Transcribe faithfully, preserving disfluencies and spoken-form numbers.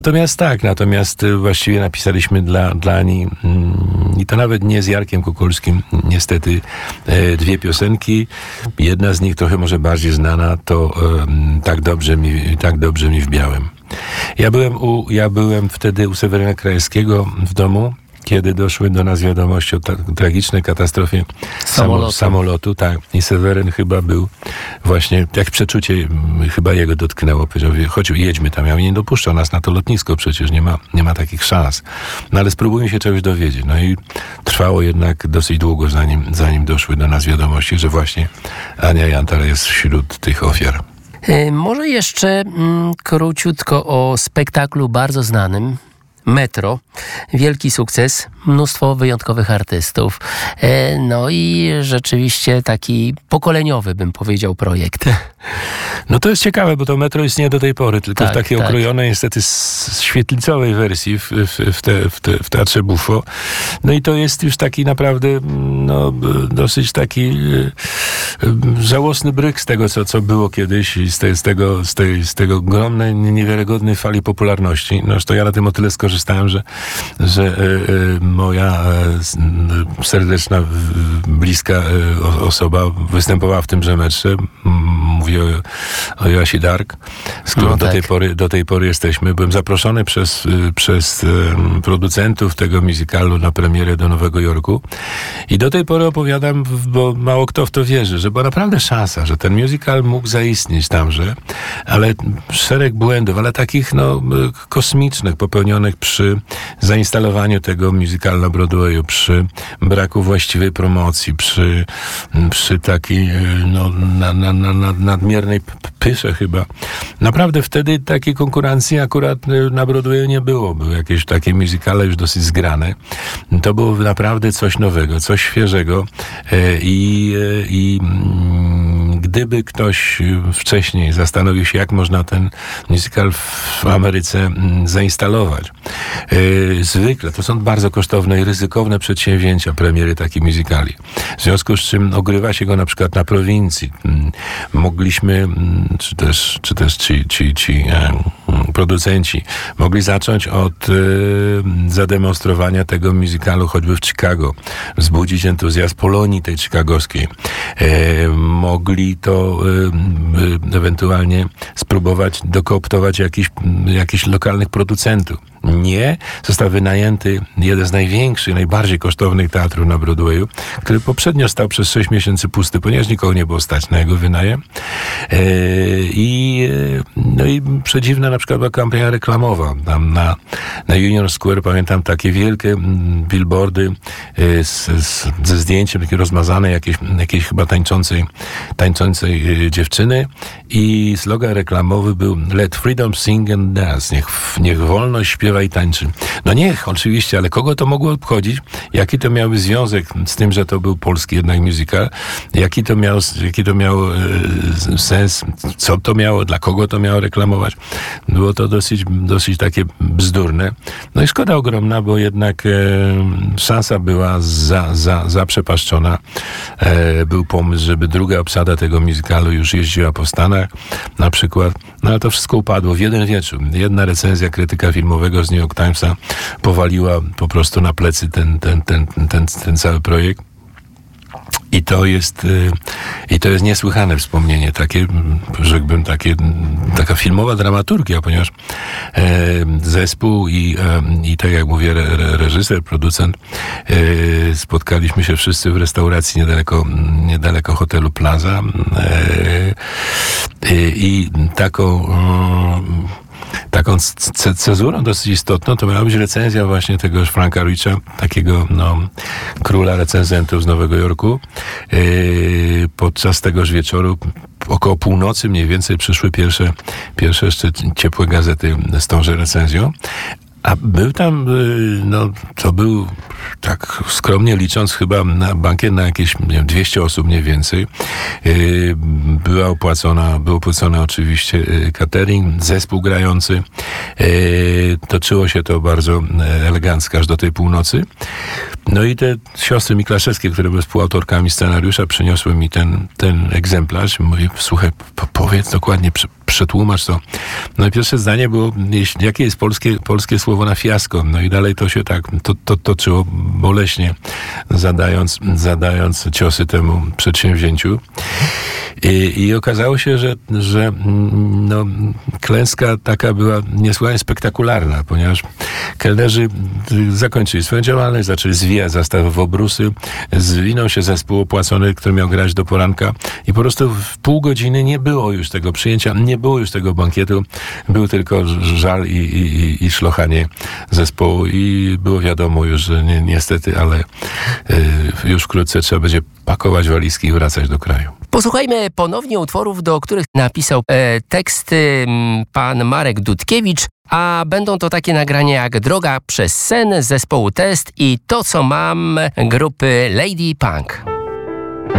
Natomiast tak, natomiast właściwie napisaliśmy dla, dla Ani mm, i to nawet nie z Jarkiem Kukulskim, niestety e, dwie piosenki. Jedna z nich trochę może bardziej znana, to e, tak, dobrze mi, tak dobrze mi w białym. Ja byłem, u, ja byłem wtedy u Seweryna Krajewskiego w domu, kiedy doszły do nas wiadomości o ta, tragicznej katastrofie samolotu. samolotu. Tak. I Seweryn chyba był właśnie, jak przeczucie chyba jego dotknęło. Powiedział, chodź, jedźmy tam. Ja nie dopuszczał nas na to lotnisko, przecież nie ma, nie ma takich szans. No ale spróbujmy się czegoś dowiedzieć. No i trwało jednak dosyć długo, zanim, zanim doszły do nas wiadomości, że właśnie Ania Jantar jest wśród tych ofiar. Może jeszcze mm, króciutko o spektaklu bardzo znanym, Metro. Wielki sukces, mnóstwo wyjątkowych artystów. E, no i rzeczywiście taki pokoleniowy, bym powiedział, projekt. No to jest ciekawe, bo to Metro istnieje do tej pory, tylko tak, w takiej tak. okrojonej niestety świetlicowej wersji w, w, w, te, w, te, w Teatrze Buffo. No i to jest już taki naprawdę no, dosyć taki e, żałosny bryk z tego, co, co było kiedyś i z, te, z, tego, z, tej, z tego ogromnej, niewiarygodnej fali popularności. No to ja na tym o tyle skorzystałem, że, że e, e, moja e, serdeczna, bliska e, osoba występowała w tymże metrze. Mówię o, o Joasi Dark, z którą no tak. do, tej pory, do tej pory jesteśmy. Byłem zaproszony przez, przez um, producentów tego musicalu na premierę do Nowego Jorku i do tej pory opowiadam, bo mało kto w to wierzy, że była naprawdę szansa, że ten musical mógł zaistnieć tamże, ale szereg błędów, ale takich no, kosmicznych, popełnionych przy zainstalowaniu tego musicalu na Broadwayu, przy braku właściwej promocji, przy, przy takiej no, na, na, na, na, nadmiernej pysze chyba. Naprawdę wtedy takiej konkurencji akurat na Broadwayu nie było. Były jakieś takie musicale już dosyć zgrane. To było naprawdę coś nowego, coś świeżego i, i gdyby ktoś wcześniej zastanowił się, jak można ten musical w Ameryce zainstalować. Zwykle to są bardzo kosztowne i ryzykowne przedsięwzięcia, premiery takich musicali. W związku z czym ogrywa się go na przykład na prowincji. Mogliśmy, czy też, czy też ci, ci, ci e, producenci mogli zacząć od e, zademonstrowania tego musicalu choćby w Chicago, wzbudzić entuzjazm Polonii tej chicagowskiej. E, mogli to e, ewentualnie spróbować dokooptować jakichś, jakichś lokalnych producentów. Nie, został wynajęty jeden z największych, najbardziej kosztownych teatrów na Broadwayu, który poprzednio stał przez sześć miesięcy pusty, ponieważ nikogo nie było stać na jego wynajem. I, no i przedziwna na przykład była kampania reklamowa. Tam na, na Union Square pamiętam takie wielkie billboardy z, z, ze zdjęciem takiej rozmazanej jakiejś, jakiejś chyba tańczącej, tańczącej dziewczyny i slogan reklamowy był Let Freedom Sing and Dance. Niech, niech wolność śpiewa i tańczy. No niech, oczywiście, ale kogo to mogło obchodzić? Jaki to miałby związek z tym, że to był polski jednak musical? Jaki to miał, jaki to miał e, sens? Co to miało? Dla kogo to miało reklamować? Było to dosyć, dosyć takie bzdurne. No i szkoda ogromna, bo jednak e, szansa była za, za, zaprzepaszczona. E, był pomysł, żeby druga obsada tego musicalu już jeździła po Stanach na przykład. No ale to wszystko upadło w jeden wieczór. Jedna recenzja krytyka filmowego z New York Timesa powaliła po prostu na plecy ten, ten, ten, ten, ten cały projekt. I to jest, i to jest niesłychane wspomnienie, takie, rzekłbym, takie, taka filmowa dramaturgia, ponieważ e, zespół i, e, i tak jak mówię, re, reżyser, producent, e, spotkaliśmy się wszyscy w restauracji niedaleko, niedaleko hotelu Plaza e, i taką e, Taką c- cezurą dosyć istotną to miała być recenzja właśnie tegoż Franka Richa, takiego no, króla recenzentów z Nowego Jorku. Yy, podczas tegoż wieczoru około północy mniej więcej przyszły pierwsze, pierwsze jeszcze ciepłe gazety z tąże recenzją. A był tam, no to był, tak skromnie licząc, chyba na bankiet na jakieś nie wiem, dwieście osób mniej więcej. Yy, była opłacona, był opłacony oczywiście catering, zespół grający. Yy, toczyło się to bardzo elegancko aż do tej północy. No i te siostry Miklaszewskie, które były współautorkami scenariusza, przyniosły mi ten, ten egzemplarz. Mówię, słuchaj, po, powiedz dokładnie, prze, przetłumacz to. No i pierwsze zdanie było, jakie jest polskie, polskie słowo na fiasko. No i dalej to się tak to, to, toczyło boleśnie, zadając, zadając ciosy temu przedsięwzięciu. I, I okazało się, że, że no, klęska taka była niesłychanie spektakularna, ponieważ kelnerzy zakończyli swoją działalność, zaczęli zwijać zastawy w obrusy, zwinął się zespół opłacony, który miał grać do poranka i po prostu w pół godziny nie było już tego przyjęcia, nie było już tego bankietu, był tylko żal i, i, i szlochanie zespołu i było wiadomo już, że ni, niestety, ale y, już wkrótce trzeba będzie pakować walizki i wracać do kraju. Posłuchajmy ponownie utworów, do których napisał e, teksty m, pan Marek Dudkiewicz, a będą to takie nagrania jak Droga przez sen zespołu Test i To co mam grupy Lady Punk.